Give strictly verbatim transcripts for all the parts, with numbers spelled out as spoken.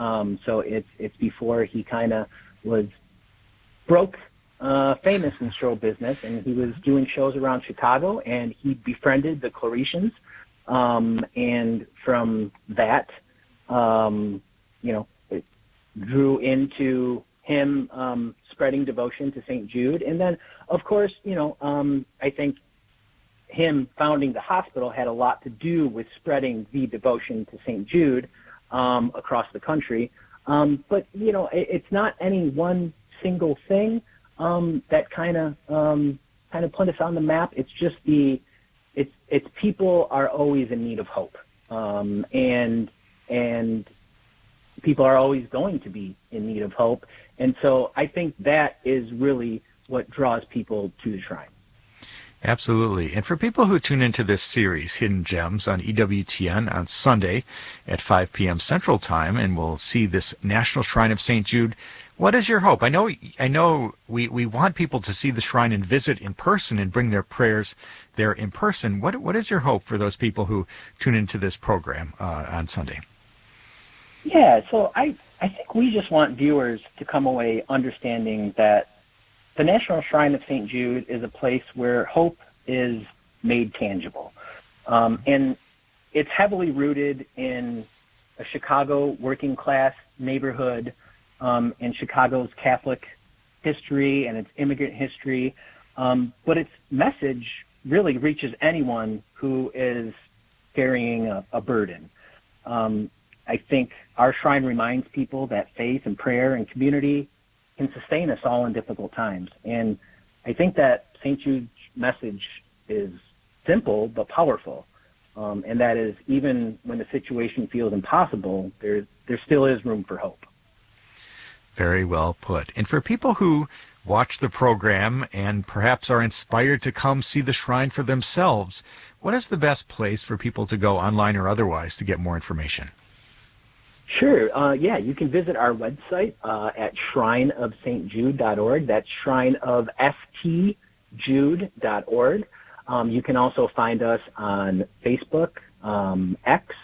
Um, so it's it's before he kind of was broke uh, famous in show business, and he was doing shows around Chicago, and he befriended the Claretians, um, and from that, um, you know, it drew into him um, spreading devotion to Saint Jude. And then, of course, you know, um, I think him founding the hospital had a lot to do with spreading the devotion to Saint Jude um, across the country. Um, but, you know, it, it's not any one single thing um, that kind of um, kind of put us on the map. It's just the it's it's people are always in need of hope, um, and and people are always going to be in need of hope. And so I think that is really what draws people to the shrine. Absolutely. And for people who tune into this series, Hidden Gems, on E W T N on Sunday at five p.m. Central Time, and we'll see this National Shrine of Saint Jude, what is your hope? I know I know we, we want people to see the shrine and visit in person and bring their prayers there in person. What What is your hope for those people who tune into this program uh, on Sunday? Yeah, so I, I think we just want viewers to come away understanding that the National Shrine of Saint Jude is a place where hope is made tangible. Um, and it's heavily rooted in a Chicago working class neighborhood, um, in Chicago's Catholic history and its immigrant history. Um, but its message really reaches anyone who is carrying a, a burden. Um, I think our shrine reminds people that faith and prayer and community can sustain us all in difficult times. And I think that Saint Jude's message is simple but powerful. Um, and that is, even when the situation feels impossible, there there still is room for hope. Very well put. And for people who watch the program and perhaps are inspired to come see the shrine for themselves, what is the best place for people to go, online or otherwise, to get more information? Sure. Uh, yeah, you can visit our website uh, at shrine of st jude dot org. That's shrine of s t jude dot org. Um, you can also find us on Facebook, um, X,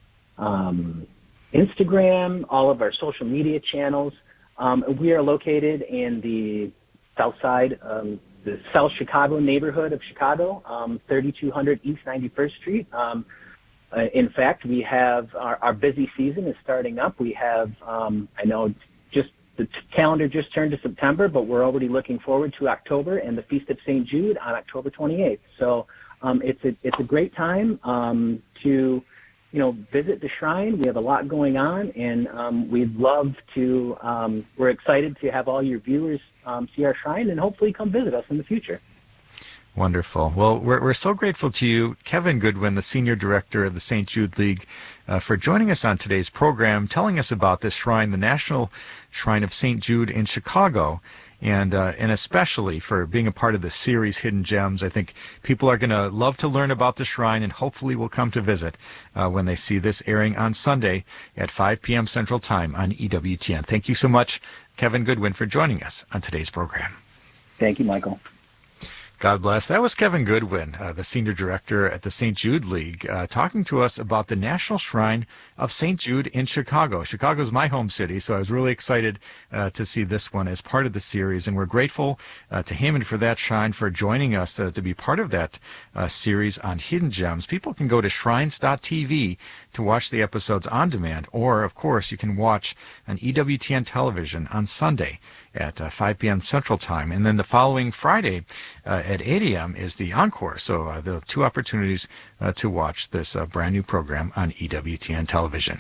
um, Instagram, all of our social media channels. Um, we are located in the south side, um, the South Chicago neighborhood of Chicago, um, thirty-two hundred East ninety-first Street. Um, Uh, in fact, we have our, our busy season is starting up. We have, um, I know, just the t- calendar just turned to September, but we're already looking forward to October and the Feast of Saint Jude on October twenty-eighth. So um, it's a it's a great time um, to, you know, visit the shrine. We have a lot going on, and um, we'd love to. Um, we're excited to have all your viewers um, see our shrine and hopefully come visit us in the future. Wonderful. Well, we're we're so grateful to you, Kevin Goodwin, the Senior Director of the Saint Jude League, uh, for joining us on today's program, telling us about this shrine, the National Shrine of Saint Jude in Chicago, and uh, and especially for being a part of the series Hidden Gems. I think people are going to love to learn about the shrine and hopefully will come to visit uh, when they see this airing on Sunday at five p.m. Central Time on E W T N. Thank you so much, Kevin Goodwin, for joining us on today's program. Thank you, Michael. God bless. That was Kevin Goodwin, uh, the Senior Director at the Saint Jude League, uh, talking to us about the National Shrine of Saint Jude in Chicago. Chicago's my home city, so I was really excited uh, to see this one as part of the series, and we're grateful uh, to him and for that shrine for joining us uh, to be part of that uh, series on Hidden Gems. People can go to shrines dot t v to watch the episodes on demand, or, of course, you can watch on E W T N television on Sunday at uh, five p.m. Central Time, and then the following Friday uh, at eight a.m. is the encore. So uh, there are two opportunities uh, to watch this uh, brand new program on E W T N television.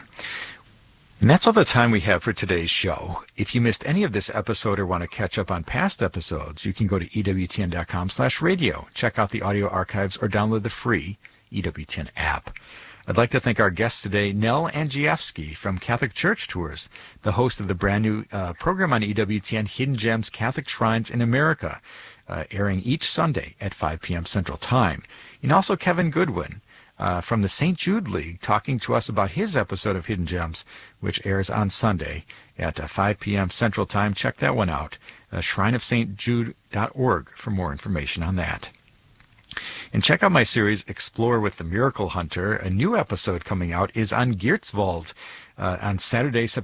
And that's all the time we have for today's show. If you missed any of this episode or want to catch up on past episodes, you can go to E W T N dot com slash radio, check out the audio archives, or download the free E W T N app. I'd like to thank our guest today, Nell Andrzejewski from Catholic Church Tours, the host of the brand new uh, program on E W T N, Hidden Gems, Catholic Shrines in America, uh, airing each Sunday at five p.m. Central Time. And also Kevin Goodwin uh, from the Saint Jude League, talking to us about his episode of Hidden Gems, which airs on Sunday at uh, five p.m. Central Time. Check that one out, uh, shrine of st jude dot org for more information on that. And check out my series, Explore with the Miracle Hunter. A new episode coming out is on Geertzwald uh, on Saturday, September